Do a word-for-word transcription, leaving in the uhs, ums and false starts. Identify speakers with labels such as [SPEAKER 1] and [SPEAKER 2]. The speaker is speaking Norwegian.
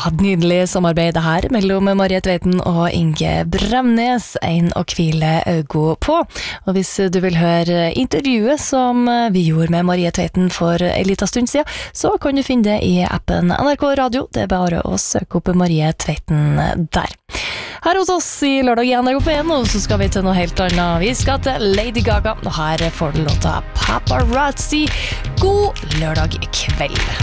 [SPEAKER 1] nydelig samarbeid her mellom Marie Tveiten og Inge Bremnes, en å hvile øgo på. Og hvis du vil høre intervjuet som vi gjorde med Marie Tveiten for en liten stund siden, så kan du finne det i appen N R K Radio. Det er bare å søke opp Marie Tveiten der. Her hos oss i lørdag i N R K P en, og så skal vi til noe helt annet. Vi skal til Lady Gaga, og her får du låta Paparazzi. God lørdag kveld.